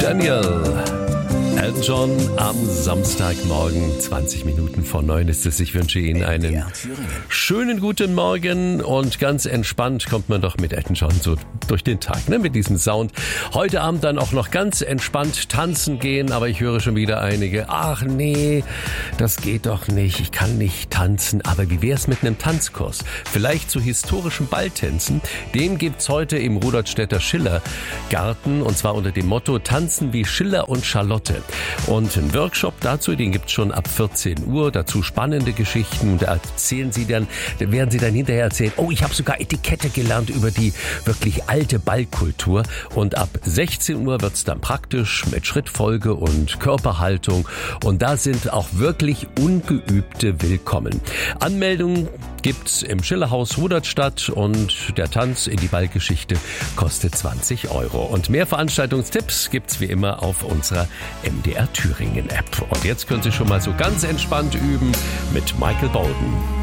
Daniel. Elton John am Samstagmorgen, 20 Minuten vor 9 ist es. Ich wünsche Ihnen einen schönen guten Morgen und ganz entspannt kommt man doch mit Elton John so durch den Tag, ne? Mit diesem Sound. Heute Abend dann auch noch ganz entspannt tanzen gehen, aber ich höre schon wieder einige, ach nee, das geht doch nicht, ich kann nicht tanzen. Aber wie wär's mit einem Tanzkurs? Vielleicht zu historischen Balltänzen? Den gibt's heute im Rudolstedter Schillergarten und zwar unter dem Motto Tanzen wie Schiller und Charlotte. Und einen Workshop dazu, den gibt's schon ab 14 Uhr. Dazu spannende Geschichten. Da werden Sie dann hinterher erzählen, oh, ich habe sogar Etikette gelernt über die wirklich alte Ballkultur. Und ab 16 Uhr wird's dann praktisch mit Schrittfolge und Körperhaltung. Und da sind auch wirklich Ungeübte willkommen. Anmeldung gibt's im Schillerhaus Rudolstadt und der Tanz in die Ballgeschichte kostet 20 €. Und mehr Veranstaltungstipps gibt's wie immer auf unserer MDR Thüringen App. Und jetzt können Sie schon mal so ganz entspannt üben mit Michael Bolton.